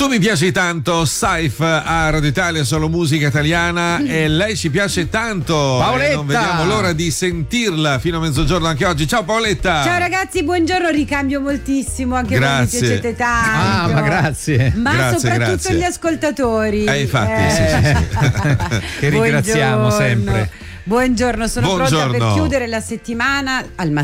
Tu mi piaci tanto, Saif a Radio Italia, solo musica italiana, e lei ci piace tanto. Paoletta! Non vediamo l'ora di sentirla fino a mezzogiorno anche oggi. Ciao Paoletta! Ciao ragazzi, buongiorno, ricambio moltissimo, anche voi mi piacete tanto. Ma grazie. Ma Grazie, soprattutto grazie. gli ascoltatori. Infatti, sì. Che ringraziamo Buongiorno. sempre. Buongiorno, sono pronta per Buongiorno. chiudere la settimana al